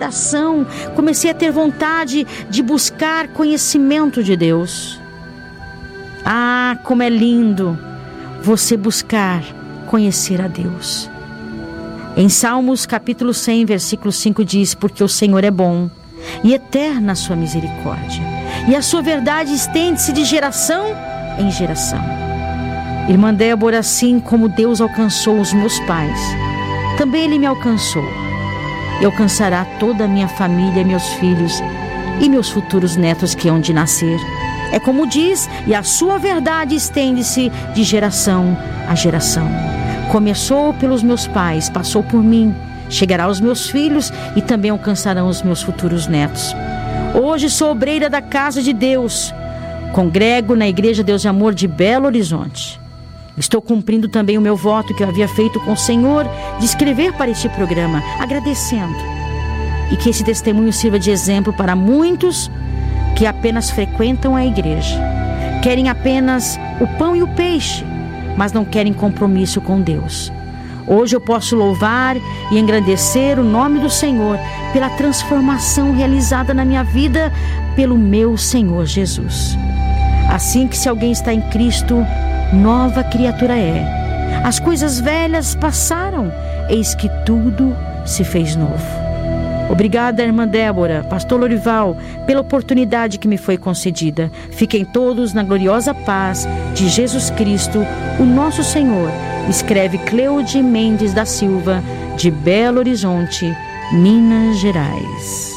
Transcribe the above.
coração, comecei a ter vontade de buscar conhecimento de Deus. Ah, como é lindo você buscar conhecer a Deus. Em Salmos capítulo 100, versículo 5 diz: porque o Senhor é bom e eterna a sua misericórdia, e a sua verdade estende-se de geração em geração. Irmã Débora, assim como Deus alcançou os meus pais, também Ele me alcançou e alcançará toda a minha família, meus filhos e meus futuros netos que hão de nascer. É como diz: e a sua verdade estende-se de geração a geração. Começou pelos meus pais, passou por mim, chegará aos meus filhos e também alcançarão os meus futuros netos. Hoje sou obreira da Casa de Deus, congrego na Igreja Deus e Amor de Belo Horizonte. Estou cumprindo também o meu voto que eu havia feito com o Senhor de escrever para este programa, agradecendo. E que esse testemunho sirva de exemplo para muitos que apenas frequentam a igreja, querem apenas o pão e o peixe, mas não querem compromisso com Deus. Hoje eu posso louvar e engrandecer o nome do Senhor pela transformação realizada na minha vida pelo meu Senhor Jesus. Assim que se alguém está em Cristo, nova criatura é. As coisas velhas passaram, eis que tudo se fez novo. Obrigada, irmã Débora, pastor Lorival, pela oportunidade que me foi concedida. Fiquem todos na gloriosa paz de Jesus Cristo, o nosso Senhor. Escreve Cleude Mendes da Silva, de Belo Horizonte, Minas Gerais.